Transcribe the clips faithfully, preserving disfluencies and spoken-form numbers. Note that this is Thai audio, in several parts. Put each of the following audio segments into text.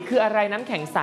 คืออะไรน้ำแข็งใส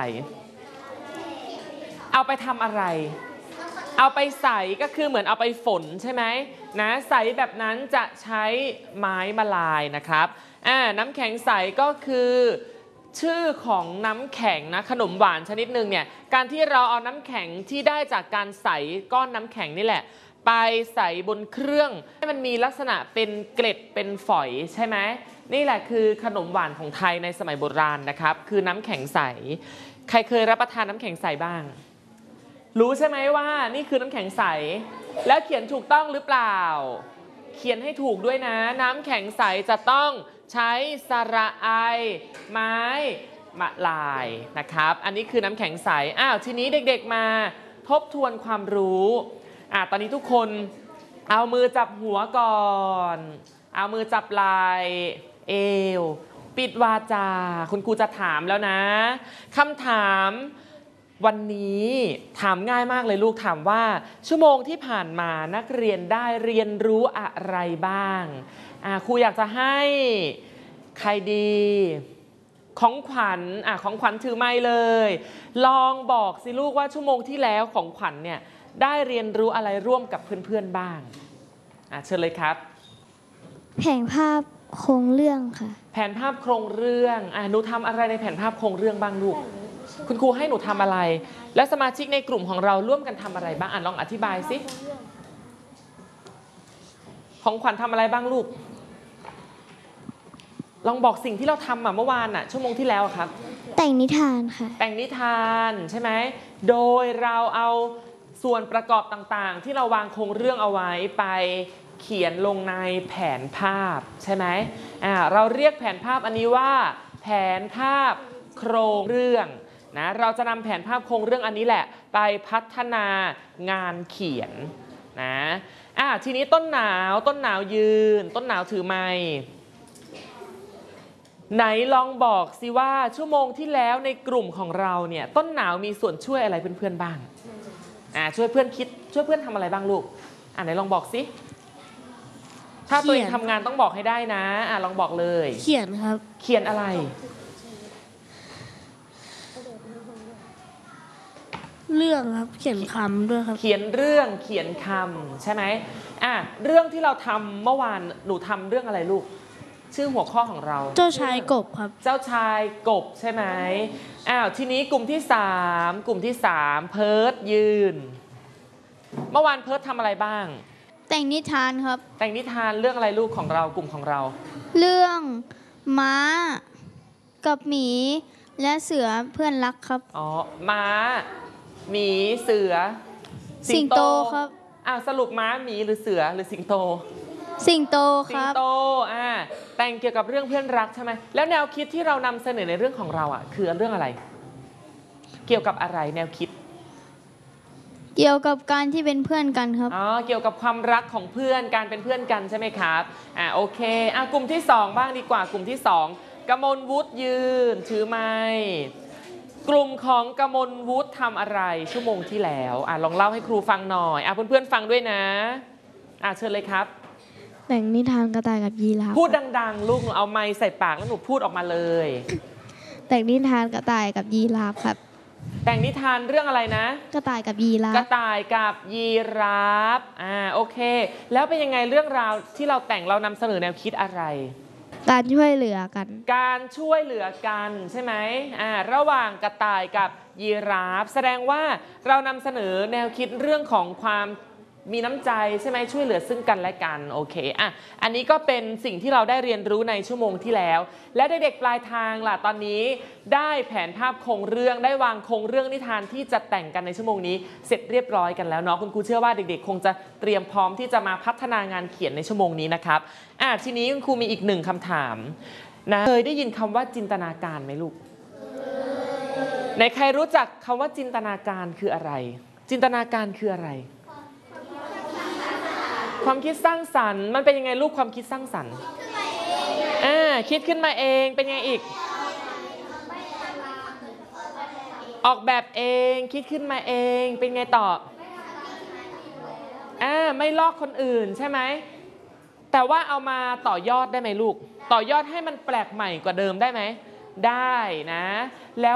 เอาไปทำอะไรเอาไปใส่ก็คือเหมือนเอาไปฝนใช่ไหมนะใสแบบนั้นจะใช้ไม้มาลายนะครับอ่าน้ำแข็งใสก็คือชื่อของน้ำแข็งนะขนมหวานชนิดหนึ่งเนี่ยการที่เราเอาน้ำแข็งที่ได้จากการใส่ก้อนน้ำแข็งนี่แหละไปใส่บนเครื่องให้มันมีลักษณะเป็นเกล็ดเป็นฝอยใช่ไหมนี่แหละคือขนมหวานของไทยในสมัยโบราณนะครับคือน้ำแข็งใสใครเคยรับประทานน้ำแข็งใสบ้างรู้ใช่ไหมว่านี่คือน้ำแข็งใสแล้วเขียนถูกต้องหรือเปล่าเขียนให้ถูกด้วยนะน้ำแข็งใสจะต้องใช้สระไอไม้มะลายนะครับอันนี้คือน้ำแข็งใสอ้าวทีนี้เด็กๆมาทบทวนความรู้อ่ะตอนนี้ทุกคนเอามือจับหัวก่อนเอามือจับไหล่เอวปิดวาจาคุณครูจะถามแล้วนะคำถามวันนี้ถามง่ายมากเลยลูกถามว่าชั่วโมงที่ผ่านมานักเรียนได้เรียนรู้อะไรบ้างอ่ะครูอยากจะให้ใครดีของขวัญอ่ะของขวัญถือไมค์เลยลองบอกสิลูกว่าชั่วโมงที่แล้วของขวัญเนี่ยได้เรียนรู้อะไรร่วมกับเพื่อนๆบ้างอ่ะเชิญเลยครับแผนภาพโครงเรื่องค่ะแผนภาพโครงเรื่องอ่ะหนูทำอะไรในแผนภาพโครงเรื่องบ้างลูกคุณครูให้หนูทำอะไรและสมาชิกในกลุ่มของเราร่วมกันทำอะไรบ้างอ่ะลองอธิบายสิของขวัญทำอะไรบ้างลูกลองบอกสิ่งที่เราทำอ่ะเมื่อวานอ่ะชั่วโมงที่แล้วครับแต่งนิทานค่ะแต่งนิทานใช่ไหมโดยเราเอาส่วนประกอบต่างๆที่เราวางโครงเรื่องเอาไว้ไปเขียนลงในแผนภาพใช่ไหมอ่าเราเรียกแผนภาพอันนี้ว่าแผนภาพโครงเรื่องนะเราจะนำแผนภาพโครงเรื่องอันนี้แหละไปพัฒนางานเขียนนะอ่าทีนี้ต้นหนาวต้นหนาวยืนต้นหนาวถือไมค์ไหนลองบอกสิว่าชั่วโมงที่แล้วในกลุ่มของเราเนี่ยต้นหนาวมีส่วนช่วยอะไรเพื่อนๆบ้างอ่าช่วยเพื่อนคิดช่วยเพื่อนทำอะไรบ้างลูกอ่าไหนลองบอกสิถ้าตัวเองทำงานต้องบอกให้ได้นะอ่าลองบอกเลยเขียนครับเขียนอะไรเรื่องครับเขียนคำด้วยครับเขียนเรื่องเขียนคำใช่ไหมอ่ะเรื่องที่เราทำเมื่อวานหนูทำเรื่องอะไรลูกชื่อหัวข้อของเราเจ้าชายกบครับเจ้าชายกบใช่ไหมอ้าวทีนี้กลุ่มที่สามกลุ่มที่สามเพิร์ทยืนเมื่อวานเพิร์ททำอะไรบ้างแต่งนิทานครับแต่งนิทานเรื่องอะไรลูกของเรากลุ่มของเราเรื่องม้ากับหมีและเสือเพื่อนรักครับอ๋อม้าหมีเสือสิงโตครับอ้าวสรุปม้าหมีหรือเสือหรือสิงโตสิงโตครับสิงโตอ่าแต่งเกี่ยวกับเรื่องเพื่อนรักใช่ไหมแล้วแนวคิดที่เรานำเสนอในเรื่องของเราอ่ะคือเรื่องอะไรเกี่ยวกับอะไรแนวคิดเกี่ยวกับการที่เป็นเพื่อนกันครับอ๋อเกี่ยวกับความรักของเพื่อนการเป็นเพื่อนกันใช่ไหมครับอ่าโอเคอ่ะกลุ่มที่สองบ้างดีกว่ากลุ่มที่สองกมลวุฒิยืนถือไม้กลุ่มของกมลวุฒิทำอะไรชั่วโมงที่แล้วอ่ะลองเล่าให้ครูฟังหน่อยอ่ะเพื่อนๆฟังด้วยนะอ่ะเชิญเลยครับแต่งนิทานกระต่ายกับยีราฟพูดดังๆลูกหนูเอาไมค์ใส่ปากแล้วหนูพูดออกมาเลยแต่งนิทานกระต่ายกับยีราฟครับแต่งนิทานเรื่องอะไรนะกระต่ายกับยีราฟกระต่ายกับยีราฟอ่าโอเคแล้วเป็นยังไงเรื่องราวที่เราแต่งเรานำเสนอแนวคิดอะไรการช่วยเหลือกันการช่วยเหลือกันใช่ไหมอ่าระหว่างกระต่ายกับยีราฟแสดงว่าเรานำเสนอแนวคิดเรื่องของความมีน้ำใจใช่ไหมช่วยเหลือซึ่งกันและกันโอเคอ่ะอันนี้ก็เป็นสิ่งที่เราได้เรียนรู้ในชั่วโมงที่แล้วและเด็กๆปลายทางล่ะตอนนี้ได้แผนภาพโครงเรื่องได้วางโครงเรื่องนิทานที่จะแต่งกันในชั่วโมงนี้เสร็จเรียบร้อยกันแล้วเนาะคุณครูเชื่อว่าเด็กๆคงจะเตรียมพร้อมที่จะมาพัฒนางานเขียนในชั่วโมงนี้นะครับอ่ะทีนี้คุณครูมีอีกหนึ่งคำถามนะเคยได้ยินคำว่าจินตนาการไหมลูกในใครรู้จักคำว่าจินตนาการคืออะไรจินตนาการคืออะไรความคิดสร้างสรรค์มันเป็นยังไงลูกความคิดสร้างสรรค์อ่าคิดขึ้นมาเองเป็นไงอีกออกแบบเองคิดขึ้นมาเองเป็นไงต่ออ่าไม่ลอกคนอื่นใช่ไหมแต่ว่าเอามาต่อยอดได้ไหมลูกต่อยอดให้มันแปลกใหม่กว่าเดิมได้ไหมได้นะแล้ว